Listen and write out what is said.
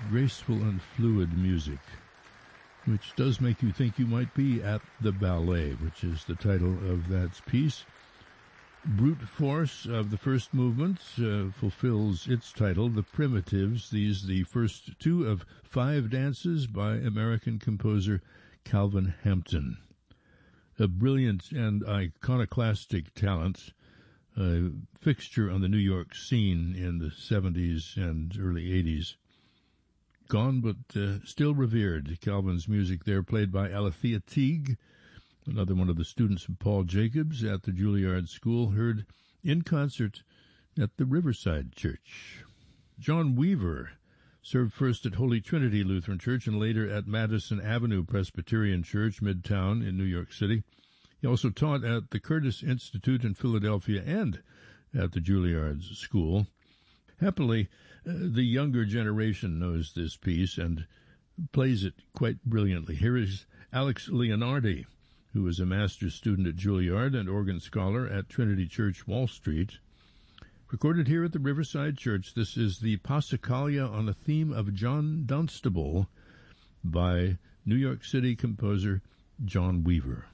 graceful and fluid music, which does make you think you might be at the ballet, which is the title of that piece. Brute Force of the first movement fulfills its title, The Primitives. These the first two of 5 dances by American composer Calvin Hampton. A brilliant and iconoclastic talent, a fixture on the New York scene in the 70s and early 80s. Gone but still revered. Calvin's music there played by Alethea Teague, another one of the students of Paul Jacobs at the Juilliard School, heard in concert at the Riverside Church. John Weaver served first at Holy Trinity Lutheran Church and later at Madison Avenue Presbyterian Church, Midtown in New York City. He also taught at the Curtis Institute in Philadelphia and at the Juilliard School. Happily, the younger generation knows this piece and plays it quite brilliantly. Here is Alex Leonardi, who is a master's student at Juilliard and organ scholar at Trinity Church, Wall Street. Recorded here at the Riverside Church, this is the Passacaglia on a theme of John Dunstable by New York City composer John Weaver.